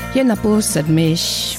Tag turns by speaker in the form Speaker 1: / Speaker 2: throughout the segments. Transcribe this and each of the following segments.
Speaker 1: Je na pół sedmiś.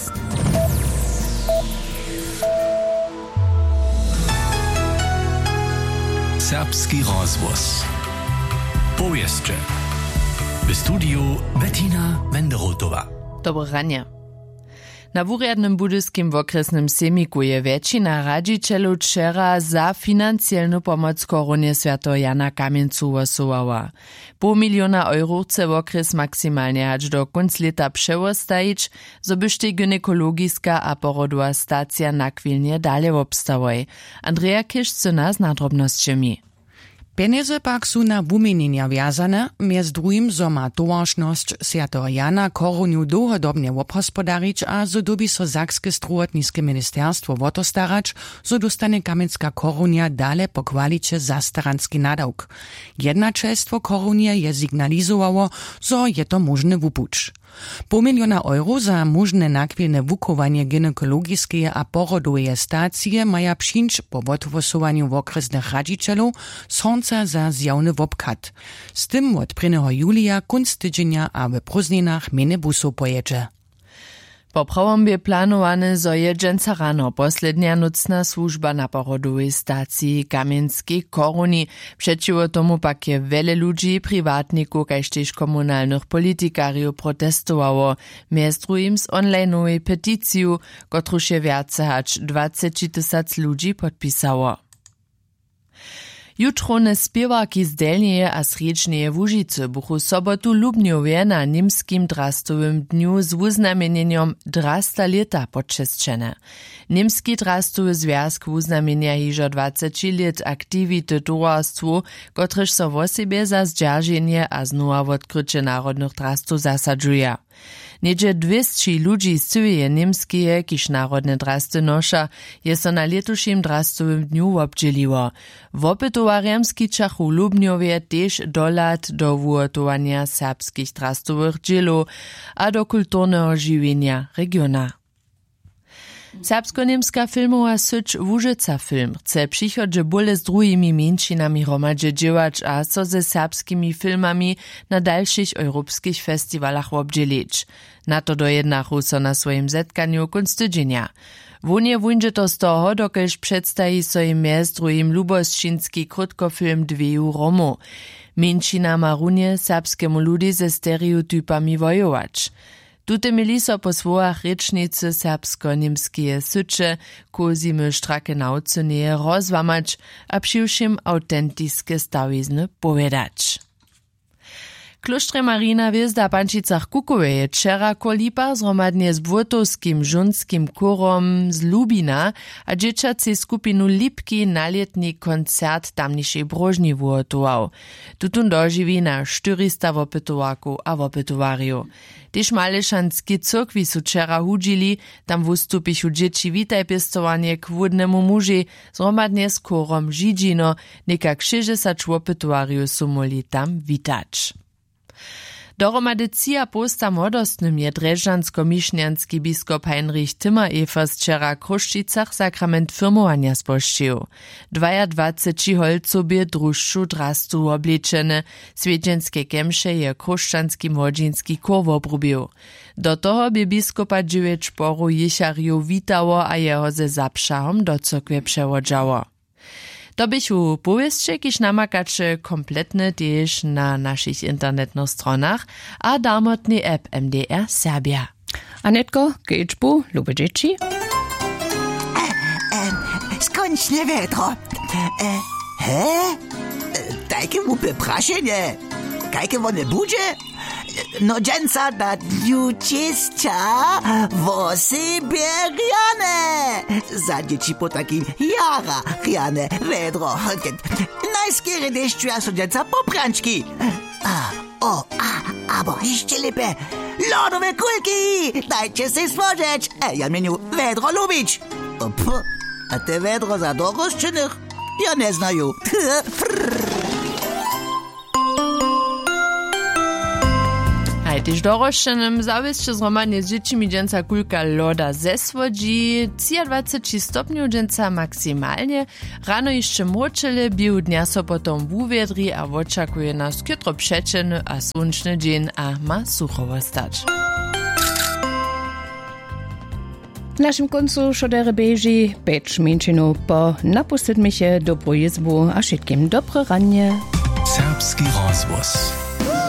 Speaker 2: Serbski rozgłos. Powieście. W studiu Bettina Wenderotowa.
Speaker 3: Dobre ranie. Na wurjadnym budyskim okresnym semiku je většina radžičelów wczera za finansjelnu pomoc koronie Świętego Jana Kamieńcu głosowała. €500 000 chce okres maksymalnie aż do końca lata przełostajić, zo byście gynekologiska a porodowa stacja nakwilnie dalej obstawoj. Andrea Kiszce nas na drobnosćami.
Speaker 1: Pieniądze pak su na wumienienia wjazane, między drugim zo ma towaršnosť Świętego Jana koroniu długodobnie obhospodarić, a zo dobi so Sakskie struhotniskie ministerstwo wotostarać, zo dostane Kamieńska koronia dalej po kwalicie zastaranski nadawk. Jednaczeństwo koronie je signalizowało, zo je to możny wupuć. €500 000 za możne nakwilne wukowanie gynekologiskiej a porodowej stacji maja przyjść po odgłosowaniu okresnych radžičelów sądza za zjawny wobkat. Z tym od 1. julia kunst tydzienia a w prózdninach mene busu pojedzie.
Speaker 3: Po prawom je planowane, zo je dženca rano poslednia nocna służba na porodowej stacji Kamieńskiej koroni. Przeciwo tomu pak je wiele ludzi, prywatników, kaž tež komunalnych politikariów protestowało, między drugim z online'owej peticiju, kotruž je viace hač 20 000 ludzi podpisało. Jutrone spěwarki z Delnjeje a Srečneje Łužice buchu sobotu lubnjowie na Nimskim drastowym dniu z wuznamienjeniem Drasta leta počesčene. Nimski drastowy związk wuznamienia hižo 20 lat aktivity towarstwu, kotrež so wo sebie za zdźerženie a znowa odkrycie narodnych drastów zasadžuje. Niedzie 200 ludzi z cyłeje Nimskeje, kiž narodne drasty noša, je so na letušim drastowym dniu obdzieliło. Wopytowarjam skičachu Lubnjowie tež dolat do wuotowania serbskich drastowych dźělów a do kulturnego žiwienia regiona. Serbsko-niemska filmowa syć Łużyca Film chce przychodźe bóle z drugimi mniejszynami hromadźe dziełać a so ze serbskimi filmami na dalszych europejskich festiwalach obdzielić. Na to dojednachu so na swoim zetkaniu kunst tydzienia. Wunie wuńdzie to z toho, dokež przedstawi so im między drugim lubosčinski krótkofilm Dveju Romu. Mniejszyna ma runie serbskiemu ludi ze stereotypami wojować. Tute mieli so po svojach rečnice serbsko-niemskie syče, kozimy štrake nauceneje rozvamać, a přiwšim autentiske stawizny povedać. Kloštre Marina Hviezda Pančicach Kukoveje včera kolipa zromadnie z błotowskim žunskim korom z Lubina a dzieciacej skupinu Lipki na letni koncert tamnišej brožni wuotował. Tutun dožiwi na 400 wopytowaków a wopytowarjów. Tež Malešanski cyrkwi su včera hudžili, tam wustupichu dzieci witaj piestowanie k wódnemu muži, zromadnie z korom Židžino, nekak 60 wopytowarjów su moli tam witać. Dohromady 3,5 młodostnym je drežansko-mišňanski biskop Heinrich Timmer-Evers včera w Kruščicach sakrament firmowania spošćil. 22 holcobie družšu drastu obličene, svedženske kemše je kruščanski młodzinski kor obrubil. Do toho by biskupa 9 šporu ješarjów witało a jeho ze zapšahom do cyrkve převodžało. To bychu powieście, kiż namakacze kompletne też na naszych internetnych stronach, a darmotny app MDR Serbia.
Speaker 1: Anetko, kečbu, lube dzieci?
Speaker 4: Skończne wietro. Takie łupy praszenie. Kajke one budzie? No dżęca na dniu ciescia wo sobie riane. Za dzieci po takim jara riane wietro. Najskiery deszczu ja so dżęca popranczki. Aber jeszcze lepiej. Lodowe kulki. Dajcie się spojrzeć. Ja mieniu wietro lubić. A te wietro za dorożczynych ja nie znają.
Speaker 3: Tyž doroščenym zawieszcze zromadnie z dziećmi dżęca kulka loda ze swodzi, 23 stopniów dżęca maksymalnie, rano jeszcze mroczele, bił dnia so potom wuwiedri a oczakuje nas kytro przeczeny a słoneczny dzień a ma suchowo stać.
Speaker 5: W naszym końcu šodere beži 5 minut po napustit mi się do pojezbu a všetkim dobre ranie.
Speaker 2: Serbski rozhłos.